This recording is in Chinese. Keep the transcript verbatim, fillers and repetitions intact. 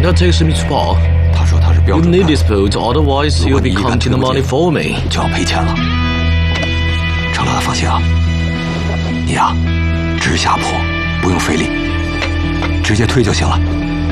That takes me too far. 他说他是标 You 准 need 派， this boat, otherwise 如 you'll 果你 be 一旦 counting 推 the 不 money 进 for me. 就要赔钱了。程乐，放心啊，你呀、直下坡，不用费力，直接推就行了。